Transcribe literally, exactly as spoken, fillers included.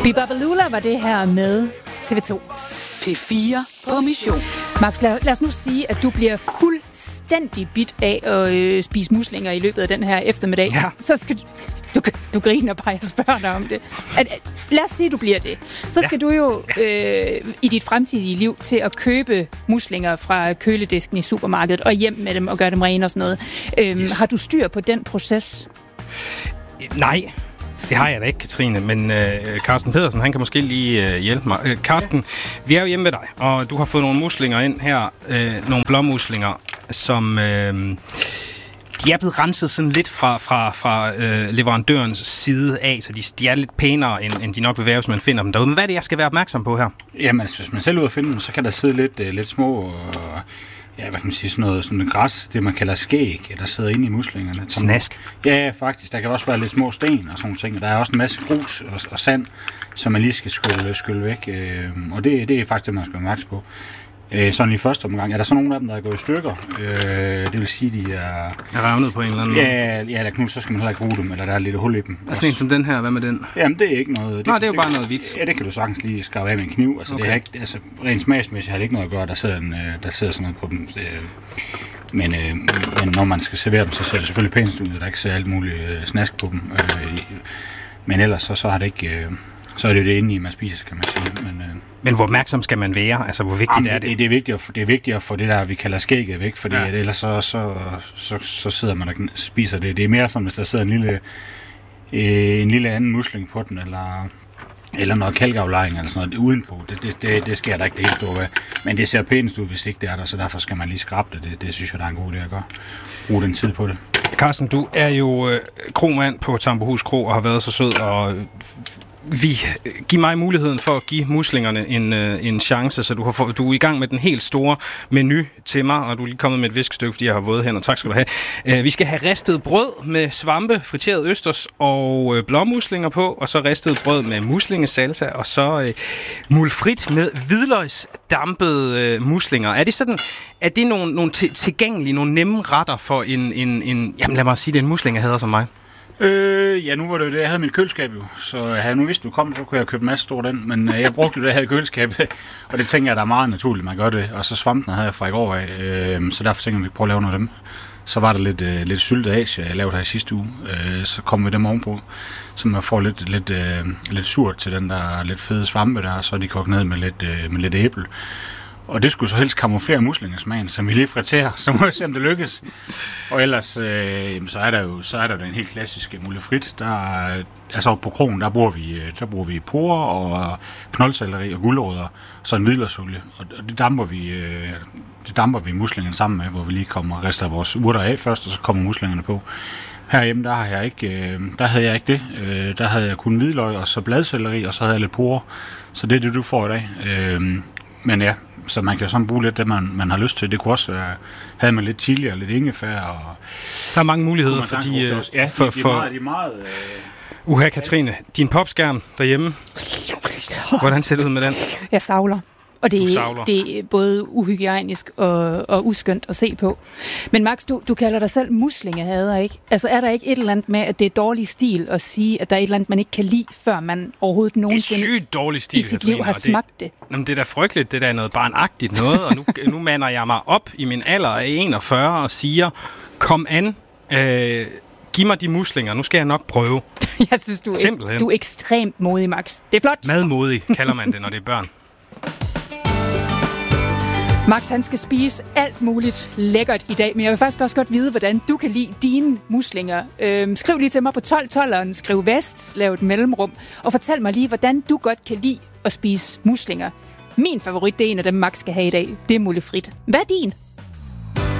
Bibabalula var det her med T V to. P fire på mission. Max, lad, lad os nu sige, at du bliver fuldstændig bit af at øh, spise muslinger i løbet af den her eftermiddag. Ja. Så skal du, du, du griner bare, jeg spørger dig om det. At, at, lad os sige, at du bliver det. Så skal ja. du jo øh, i dit fremtidige liv til at købe muslinger fra køledisken i supermarkedet og hjem med dem og gøre dem rene og sådan noget. Øhm, yes. Har du styr på den proces? Nej. Det har jeg da ikke, Katrine, men øh, Carsten Pedersen, han kan måske lige øh, hjælpe mig. Øh, Carsten, vi er jo hjemme ved dig, og du har fået nogle muslinger ind her, øh, nogle blåmuslinger, som øh, de er blevet renset sådan lidt fra, fra, fra øh, leverandørens side af, så de, de er lidt pænere, end, end de nok vil være, hvis man finder dem derude. Men hvad er det, jeg skal være opmærksom på her? Jamen, hvis man selv er ude at finde dem, så kan der sidde lidt, øh, lidt små... Øh, Ja, hvad kan man sige, sådan noget, sådan noget græs, det man kalder skæg, der sidder inde i muslingerne. Som, Snask? Ja, faktisk. Der kan også være lidt små sten og sådan nogle ting. Der er også en masse grus og, og sand, som man lige skal skylle, skylle væk. Øh, og det, det er faktisk det, man skal være opmærksom på. Øh, sådan i første omgang. Er der så nogle af dem, der er gået i stykker? Øh, det vil sige, de er... Er revnet på en eller anden måde? Ja, ja, eller knus, så skal man heller ikke bruge dem, eller der er lidt hul i dem. Er sådan en som den her, hvad med den? Jamen, det er ikke noget... Det, Nå, det er jo det, bare noget hvidt. Ja, det kan du sagtens lige skarve af med en kniv. Altså, okay. det er ikke, altså rent smagsmæssigt har det ikke noget at gøre, der sidder, en, der sidder sådan noget på dem. Men, øh, men når man skal servere dem, så ser det selvfølgelig pænt ud, at der ikke ser alt muligt øh, snask på dem. Øh, men ellers så, så har det ikke... Øh, så er det jo det inde i, man spiser, kan man sige. Men, øh, Men hvor opmærksom skal man være? Altså, hvor vigtigt jamen, er det? Det, det, er vigtigt at, det er vigtigt at få det der, vi kalder skægget væk, fordi ja. ellers så, så, så, så sidder man og spiser det. Det er mere som, hvis der sidder en lille, øh, en lille anden musling på den, eller, eller noget kalkaflejring eller sådan noget udenpå. Det, det, det, det sker der ikke det helt store. Men det ser pænest ud, hvis ikke det er der, så derfor skal man lige skrabe det. Det, det synes jeg, der er en god idé at gøre. Bruge den tid på det. Carsten, du er jo øh, kromand på Tambohus Kro og har været så sød og... Øh, Vi giver mig muligheden for at give muslingerne en, øh, en chance, så du, har få, du er i gang med den helt store menu til mig, og du er lige kommet med et viskestykke, fordi jeg har våde hænder. Tak skal du have. Øh, vi skal have ristet brød med svampe, friteret østers og øh, blåmuslinger på, og så ristet brød med muslingesalsa, og så øh, mulfrit med hvidløgsdampede øh, muslinger. Er det sådan, er det nogle, nogle t- tilgængelige, nogle nemme retter for en, en, en jamen lad mig sige, det er en muslingehader som mig? Øh, ja, nu var det jo det, jeg havde mit køleskab jo, så havde jeg nu vidst, du kom, så kunne jeg købe en masse stor den, men øh, jeg brugte det, jeg havde i køleskabet, og det tænker jeg, der er meget naturligt, man gør det, og så svampene havde jeg fra i går af, øh, så derfor tænker jeg, vi prøver at lave noget af dem. Så var der lidt, øh, lidt syltet Asia, jeg lavede her i sidste uge, øh, så kom vi dem ovenpå, så man får lidt, lidt, øh, lidt surt til den der lidt fede svampe der, og så er de kogt ned med lidt, øh, med lidt æble. Og det skulle så helst kamuflere muslingesmagen, som vi lige friterer, så må jeg se, om det lykkes. Og ellers, øh, så er der jo så er der den helt klassiske mulefrit. Der, altså på krogen, der bruger vi, der bruger vi porer og knoldselleri og gulerødder, så en hvidløgsolie. Og det damper vi, øh, det damper vi muslingerne sammen med, hvor vi lige kommer og rister vores urter af først, og så kommer muslingerne på. Herhjemme, der, har jeg ikke, øh, der havde jeg ikke det. Øh, der havde jeg kun hvidløg og så bladselleri, og så havde jeg lidt porer. Så det er det, du får i dag. Øh, men ja, så man kan jo sådan bruge lidt det, man, man har lyst til. Det kunne også være, havde man lidt chili og lidt ingefær. Og der er mange muligheder, fordi... Øh, ja, for, de, de er meget... De er meget øh, Uha, Katrine, din popskærm derhjemme, hvordan ser det ud med den? Jeg savler. Og det, det er både uhygiejnisk og, og uskønt at se på. Men Max, du, du kalder dig selv muslingehader, ikke? Altså er der ikke et eller andet med, at det er dårlig stil at sige, at der er et eller andet, man ikke kan lide, før man overhovedet nogensinde det er sygt dårlig stil, i sit liv har smagt det? Jamen, det er da frygteligt, det der er noget barnagtigt noget, og nu, nu mander jeg mig op i min alder af enogfyrre og siger, kom an, øh, giv mig de muslinger, nu skal jeg nok prøve. Jeg synes, du er, du er ekstremt modig, Max. Det er flot. Madmodig kalder man det, når det er børn. Max, han skal spise alt muligt lækkert i dag, men jeg vil faktisk også godt vide, hvordan du kan lide dine muslinger. Øhm, skriv lige til mig på tolv tolveren, skriv vest, lav et mellemrum, og fortæl mig lige, hvordan du godt kan lide at spise muslinger. Min favorit, det er en af dem, Max skal have i dag. Det er mulefrit. Hvad er din?